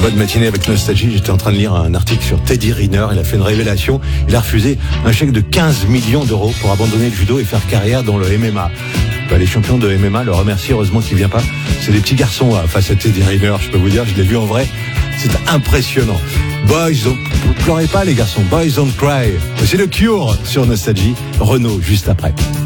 Bonne matinée avec Nostalgie. J'étais en train de lire un article sur Teddy Riner. Il a fait une révélation. Il a refusé un chèque de 15 millions d'euros pour abandonner le judo et faire carrière dans le MMA. Les champions de MMA le remercient, heureusement qu'il vient pas. C'est des petits garçons face à Teddy Riner, je peux vous dire, je l'ai vu en vrai. C'est impressionnant. Pleurez pas les garçons, Boys Don't Cry. C'est le Cure sur Nostalgie. Renaud juste après.